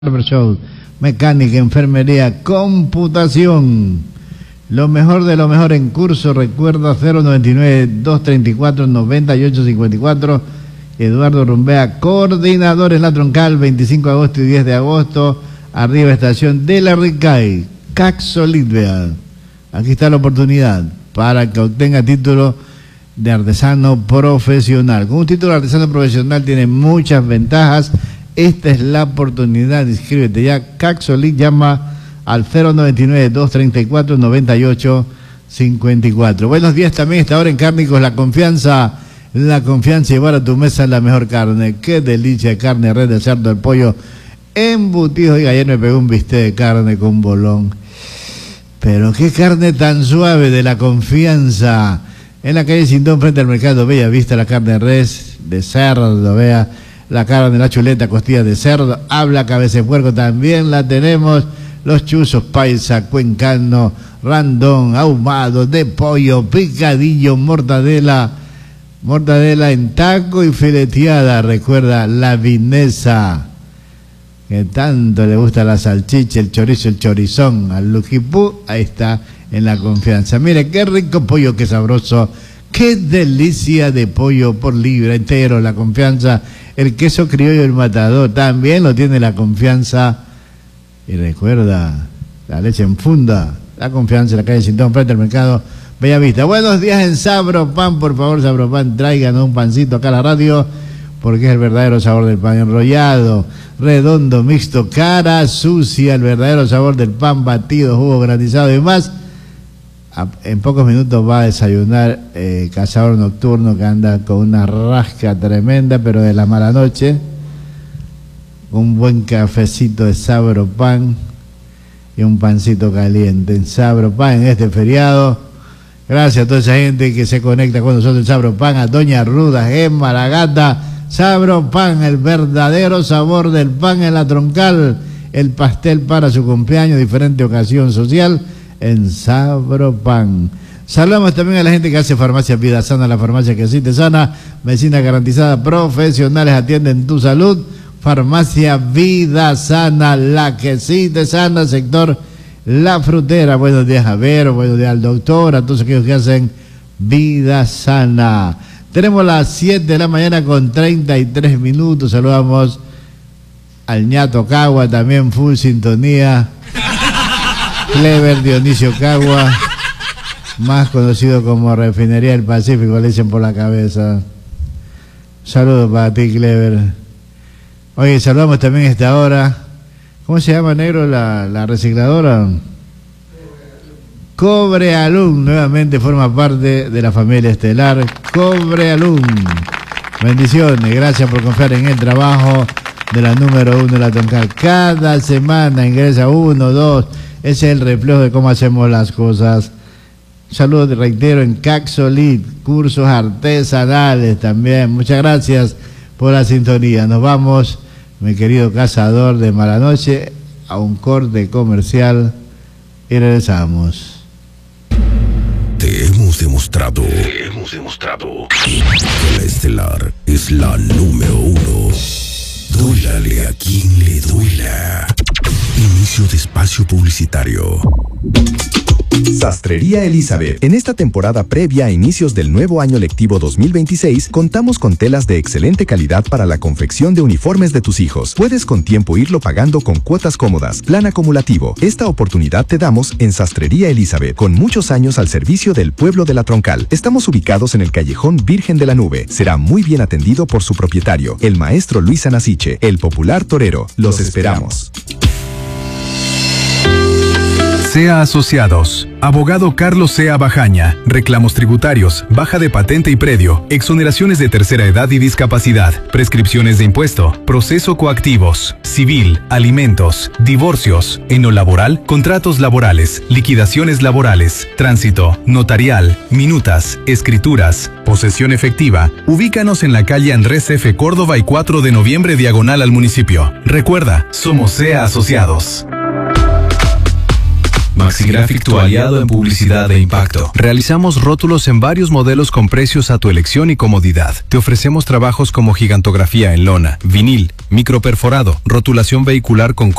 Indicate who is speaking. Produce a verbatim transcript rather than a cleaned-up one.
Speaker 1: Show, mecánica, enfermería, computación. Lo mejor de lo mejor en curso. Recuerda cero noventa y nueve, dos treinta y cuatro, noventa y ocho cincuenta y cuatro. Eduardo Rumbea, coordinador en La Troncal, veinticinco de agosto y diez de agosto. Arriba estación de la Ricay, Caxo Litvea. Aquí está la oportunidad para que obtenga título de artesano profesional. Con un título de artesano profesional tiene muchas ventajas. Esta es la oportunidad, inscríbete ya. Caxolit, llama al cero noventa y nueve, dos treinta y cuatro, noventa y ocho cincuenta y cuatro. Buenos días también, está ahora en Cárnicos, la confianza, la confianza, llevar a tu mesa la mejor carne. Qué delicia de carne, red de cerdo, el pollo embutido. Oiga, ayer me pegó un bistec de carne con bolón. Pero qué carne tan suave de la confianza. En la calle Sindón, frente al mercado Bella Vista, la carne de res, de cerdo, vea. La carne de la chuleta, costilla de cerdo, habla cabeza de puerco, también la tenemos. Los chuzos paisa, cuencano, randón, ahumado, de pollo, picadillo, mortadela, mortadela en taco y fileteada. Recuerda, la vinesa, que tanto le gusta la salchicha, el chorizo, el chorizón, al lujipú, ahí está, en la confianza. Mire, qué rico pollo, qué sabroso, qué delicia de pollo por libra entero, la confianza. El queso criollo El Matador también lo tiene la confianza. Y recuerda, la leche en funda, la confianza en la calle Sintón, frente al mercado Bella Vista. Buenos días en Sabro Pan, por favor, Sabro Pan, tráiganos un pancito acá a la radio, porque es el verdadero sabor del pan enrollado, redondo, mixto, cara sucia, el verdadero sabor del pan batido, jugo granizado y más. En pocos minutos va a desayunar eh, Cazador Nocturno, que anda con una rasca tremenda, pero de la mala noche. Un buen cafecito de Sabro Pan y un pancito caliente en Sabro Pan en este feriado. Gracias a toda esa gente que se conecta con nosotros en Sabro Pan, a Doña Ruda, Gemma, la gata. Sabro Pan, el verdadero sabor del pan en La Troncal. El pastel para su cumpleaños, diferente ocasión social, en Sabro Pan. Saludamos también a la gente que hace Farmacia Vida Sana, la farmacia que sí te sana, medicina garantizada, profesionales atienden tu salud. Farmacia Vida Sana, la que sí te sana, sector La Frutera. Buenos días, Javier, buenos días al doctor, a todos aquellos que hacen Vida Sana. Tenemos las siete de la mañana con treinta y tres minutos. Saludamos al ñato Cagua, también full sintonía. Clever Dionisio Cagua, más conocido como Refinería del Pacífico, le dicen por la cabeza. Saludos para ti, Clever. Oye, saludamos también a esta hora. ¿Cómo se llama, negro, la, la recicladora? Cobrealum, nuevamente forma parte de la familia estelar. Cobrealum. Bendiciones, gracias por confiar en el trabajo de la número uno de La Troncal. Cada semana ingresa uno, dos. Ese es el reflejo de cómo hacemos las cosas. Saludos, reitero, en Caxolit, cursos artesanales también. Muchas gracias por la sintonía. Nos vamos, mi querido cazador de mala noche, a un corte comercial y regresamos.
Speaker 2: Te hemos demostrado, te hemos demostrado que la estelar es la número uno. Duélale a quien le duela. Inicio de espacio publicitario.
Speaker 3: Sastrería Elizabeth. En esta temporada previa a inicios del nuevo año lectivo dos mil veintiséis, contamos con telas de excelente calidad para la confección de uniformes de tus hijos. Puedes con tiempo irlo pagando con cuotas cómodas, plan acumulativo. Esta oportunidad te damos en Sastrería Elizabeth, con muchos años al servicio del pueblo de La Troncal. Estamos ubicados en el callejón Virgen de la Nube. Será muy bien atendido por su propietario, el maestro Luis Anasiche, el popular torero. Los esperamos.
Speaker 4: Sea Asociados. Abogado Carlos Sea Bajaña. Reclamos tributarios, baja de patente y predio, exoneraciones de tercera edad y discapacidad, prescripciones de impuesto, proceso coactivos, civil, alimentos, divorcios, en lo laboral, contratos laborales, liquidaciones laborales, tránsito, notarial, minutas, escrituras, posesión efectiva. Ubícanos en la calle Andrés F. Córdoba y cuatro de noviembre diagonal al municipio. Recuerda, somos Sea Asociados. Maxigraphic, tu aliado en publicidad de impacto. Realizamos rótulos en varios modelos con precios a tu elección y comodidad. Te ofrecemos trabajos como gigantografía en lona, vinil, microperforado, rotulación vehicular con